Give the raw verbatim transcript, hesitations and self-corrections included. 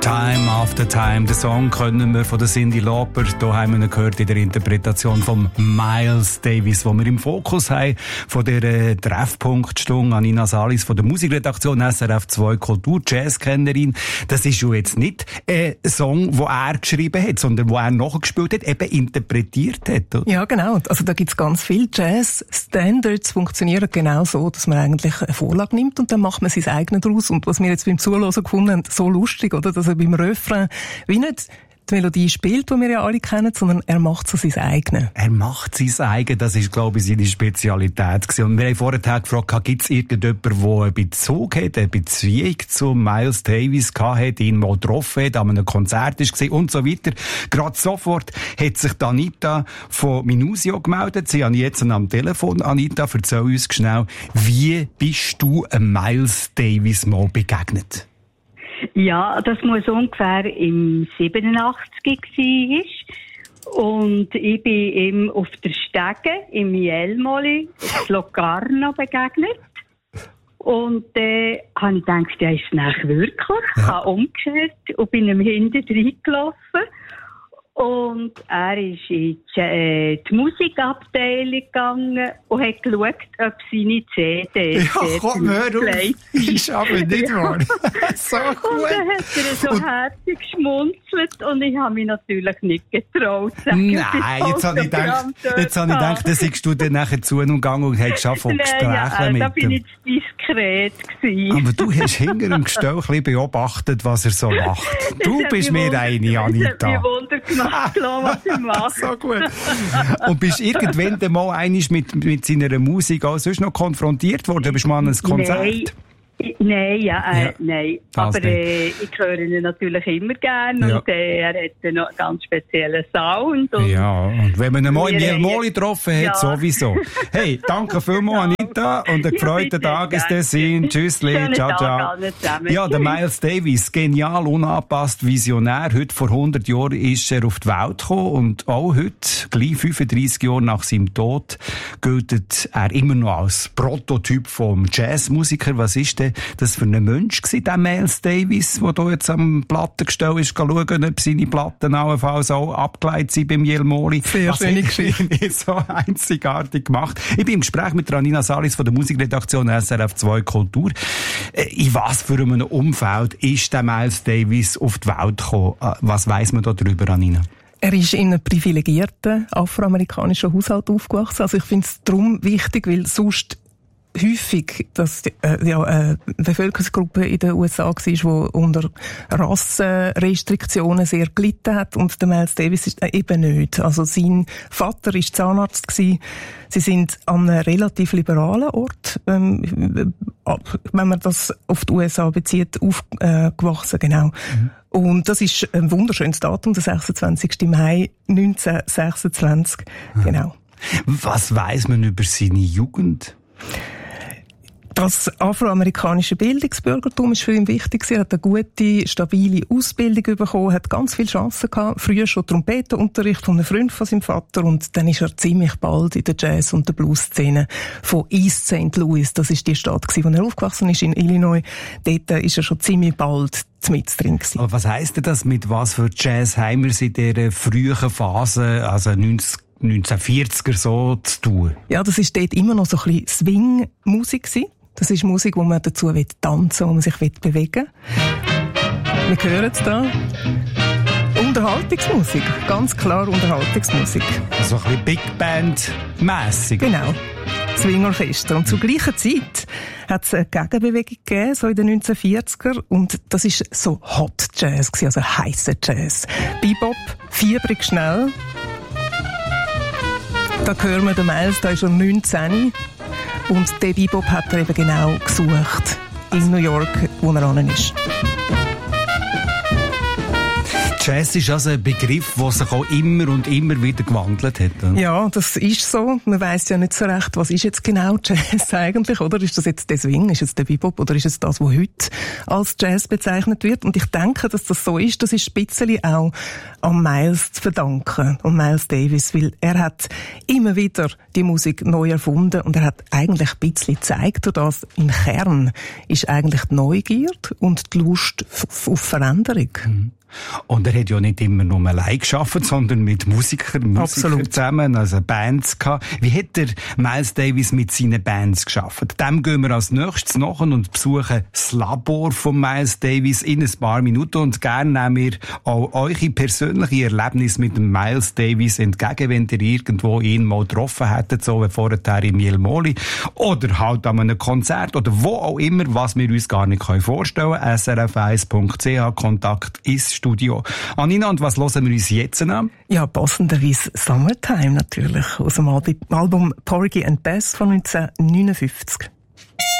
Time After Time. Den Song können wir von der Cyndi Lauper. Hier haben wir ihn gehört in der Interpretation von Miles Davis, wo wir im Fokus haben von der äh, Treffpunktstunde. Anina Salis von der Musikredaktion S R F zwei Kultur, Jazzkennerin. Das ist ja jetzt nicht ein Song, den er geschrieben hat, sondern den er nachgespielt hat, eben interpretiert hat. Oder? Ja, genau. Also da gibt's ganz viele Jazz-Standards, funktionieren genau so, dass man eigentlich eine Vorlage nimmt und dann macht man sein eigenes daraus. Und was wir jetzt beim Zuhören gefunden haben, so lustig, oder? Dass er beim Refrain wie nicht die Melodie spielt, die wir ja alle kennen, sondern er macht so sein eigenes. Er macht sein eigenes, das ist, glaube ich, seine Spezialität gewesen. Und wir haben vorher gefragt, gibt es irgendjemanden, der einen Bezug hat, eine Beziehung zu Miles Davis gehabt, ihn mal getroffen hat, an einem Konzert war und so weiter. Gerade sofort hat sich Anita von Minusio gemeldet. Sie haben jetzt am Telefon. Anita, erzähl uns schnell, wie bist du einem Miles Davis mal begegnet? Ja, das muss ungefähr im siebenundachtzig gewesen sein. Und ich bin ihm auf der Stege im Jelmoli, auf Locarno begegnet. Und dann äh, habe ich gedacht, der ist es wirklich. Ich habe umgekehrt und bin ihm hinten reingelaufen. Und er ist in die, äh, die Musikabteilung gegangen und hat geschaut, ob seine C D Ja, komm, hör auf. Ist aber nicht wahr. So gut. Und dann hat er so und herzig geschmunzelt und ich habe mich natürlich nicht getraut. Sagen, Nein, jetzt habe ich gedacht, jetzt habe ich gedacht, dann seist du dann nachher zu und gegangen und hast schon von Gesprächen ja, mit ihm. Da bin ich diskret gewesen. Aber du hast hinter dem Gestell ein bisschen beobachtet, was er so macht. Du bist mir eine, Anita. Das hat mich Wunder gemacht, was er macht. So gut. Und bist irgendwann dann mal einmal mit, mit seiner Musik auch sonst noch konfrontiert worden? Bist du mal an ein Konzert? Nein. Nein, ja, äh, ja, nein. Aber äh, ich höre ihn natürlich immer gerne ja. Und äh, er hat einen ganz speziellen Sound. Und ja, und wenn man ihn mal im Jelmoli getroffen hat, ja. Sowieso. Hey, danke vielmals, Anita, und einen gefreuten Tag ist der Sinn. Tschüssli, ciao, ciao. Ja, der Miles Davis, genial, unangepasst, visionär. Heute vor hundert Jahren ist er auf die Welt gekommen und auch heute, gleich fünfunddreissig Jahre nach seinem Tod, gilt er immer noch als Prototyp vom Jazzmusiker. Was ist denn das für ein Mensch gewesen, der Miles Davis, der hier jetzt am Plattengestell ist, schauen, ob seine Platten allenfalls auch abgeleitet sind beim Jelmoli. Sehr schöne Geschichte. So einzigartig gemacht. Ich bin im Gespräch mit Anina Salis von der Musikredaktion S R F zwei Kultur. In was für einem Umfeld ist der Miles Davis auf die Welt gekommen? Was weiss man da darüber, Anina? Er ist in einem privilegierten afroamerikanischen Haushalt aufgewachsen. Also ich finde es darum wichtig, weil sonst häufig, dass äh, ja, eine Bevölkerungsgruppe in den U S A war, die unter Rassenrestriktionen sehr gelitten hat und der Miles Davis ist eben nicht. Also sein Vater war Zahnarzt gewesen. Sie sind an einem relativ liberalen Ort, ähm, wenn man das auf die U S A bezieht, aufgewachsen, genau. Mhm. Und das ist ein wunderschönes Datum, der sechsundzwanzigsten Mai neunzehnhundertsechsundzwanzig, mhm. Genau. Was weiss man über seine Jugend? Das afroamerikanische Bildungsbürgertum ist für ihn wichtig. Er hat eine gute, stabile Ausbildung bekommen, hat ganz viele Chancen gehabt. Früher schon Trompetenunterricht von einem Freund von seinem Vater und dann ist er ziemlich bald in der Jazz- und der Blues-Szene von East Saint Louis. Das ist die Stadt, wo er aufgewachsen ist, in Illinois. Dort ist er schon ziemlich bald mit drin gewesen. Aber was heisst denn das, mit was für Jazz haben wir in dieser frühen Phase, also neunzehnhundertvierziger so zu tun? Ja, das ist dort immer noch so ein bisschen Swing-Musik gewesen. Das ist Musik, wo man dazu tanzen will, wo man sich bewegen will. Wir hören es da. Unterhaltungsmusik. Ganz klar Unterhaltungsmusik. So ein bisschen Big Band-mässig. Genau. Swingorchester. Und zur gleichen Zeit hat es eine Gegenbewegung gegeben, so in den neunzehnhundertvierziger. Und das war so Hot Jazz, also heisser Jazz. Bebop, fiebrig schnell. Da hören wir den Miles, da ist er neunzehn. Und den Bebop hat er eben genau gesucht in New York, wo er an ist. Jazz ist also ein Begriff, der sich auch immer und immer wieder gewandelt hat. Oder? Ja, das ist so. Man weiss ja nicht so recht, was ist jetzt genau Jazz eigentlich, oder? Ist das jetzt der Swing, ist es der Bebop oder ist es das, was heute als Jazz bezeichnet wird? Und ich denke, dass das so ist, das ist ein bisschen auch an Miles zu verdanken, an Miles Davis, weil er hat immer wieder die Musik neu erfunden und er hat eigentlich ein bisschen gezeigt, durch das im Kern ist eigentlich die Neugierde und die Lust auf Veränderung. Mhm. Und er hat ja nicht immer nur allein gearbeitet, sondern mit Musikern, Musikern zusammen, also Bands gehabt. Wie hat der Miles Davis mit seinen Bands gearbeitet? Dem gehen wir als nächstes nach und besuchen das Labor von Miles Davis in ein paar Minuten. Und gerne nehmen wir auch eure persönliche Erlebnisse mit dem Miles Davis entgegen, wenn ihr irgendwo ihn mal getroffen hättet, so wie vorher im Jelmoli. Oder halt an einem Konzert oder wo auch immer, was wir uns gar nicht vorstellen können. S R F eins Punkt C H, Kontakt ist Studio. Anina, und was hören wir uns jetzt an? Ja, passenderweise Summertime natürlich, aus dem Album Porgy and Bess von neunzehnhundertneunundfünfzig.